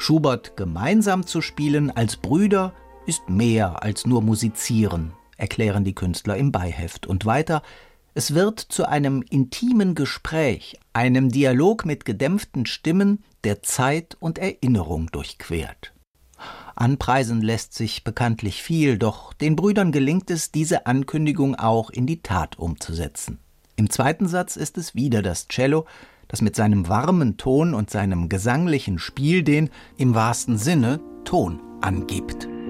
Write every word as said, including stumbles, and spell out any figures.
Schubert gemeinsam zu spielen als Brüder ist mehr als nur musizieren, erklären die Künstler im Beiheft. Und weiter: Es wird zu einem intimen Gespräch, einem Dialog mit gedämpften Stimmen, der Zeit und Erinnerung durchquert. Anpreisen lässt sich bekanntlich viel, doch den Brüdern gelingt es, diese Ankündigung auch in die Tat umzusetzen. Im zweiten Satz ist es wieder das Cello, das mit seinem warmen Ton und seinem gesanglichen Spiel den, im wahrsten Sinne, Ton angibt.